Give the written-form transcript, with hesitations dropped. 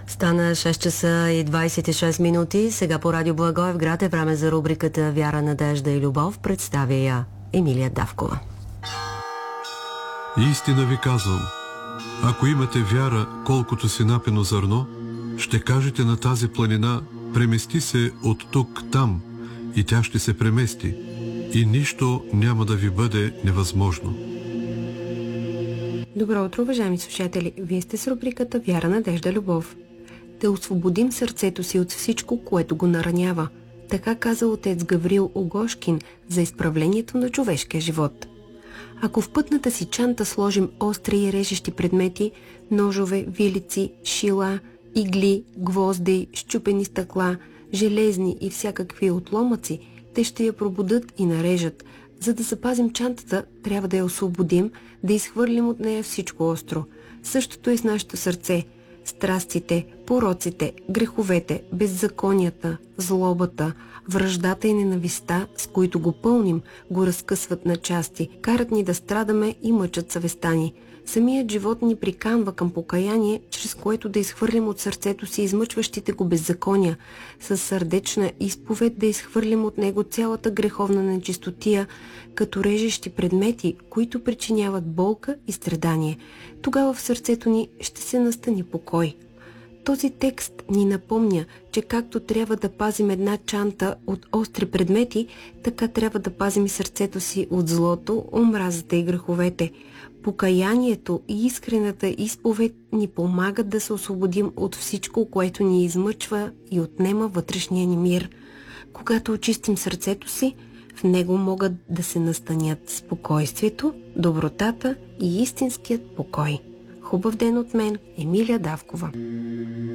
Стана 6 часа и 26 минути. Сега по радио Благоевград е време за рубриката Вяра, надежда и любов. Представя я Емилия Давкова. Истина ви казвам, ако имате вяра, колкото си напено зърно, ще кажете на тази планина: премести се от тук там, и тя ще се премести, и нищо няма да ви бъде невъзможно. Добро утро, уважаеми слушатели! Вие сте с рубриката Вяра, надежда, любов. Да освободим сърцето си от всичко, което го наранява. Така каза отец Гаврил Огошкин за изправлението на човешкия живот. Ако в пътната си чанта сложим остри и режещи предмети, ножове, вилици, шила, игли, гвозди, счупени стъкла, железни и всякакви отломъци, те ще я пробудат и нарежат. За да запазим чантата, трябва да я освободим, да изхвърлим от нея всичко остро. Същото е с нашето сърце. Страстите, пороците, греховете, беззаконията, злобата, враждата и ненавистта, с които го пълним, го разкъсват на части, карат ни да страдаме и мъчат съвестта ни. Самият живот ни приканва към покаяние, чрез което да изхвърлим от сърцето си измъчващите го беззакония, с сърдечна изповед да изхвърлим от него цялата греховна нечистотия, като режещи предмети, които причиняват болка и страдание. Тогава в сърцето ни ще се настани покой. Този текст ни напомня, че както трябва да пазим една чанта от остри предмети, така трябва да пазим и сърцето си от злото, омразата и греховете. Покаянието и искрената изповед ни помагат да се освободим от всичко, което ни измъчва и отнема вътрешния ни мир. Когато очистим сърцето си, в него могат да се настанят спокойствието, добротата и истинският покой. Хубав ден от мен, Емилия Давкова.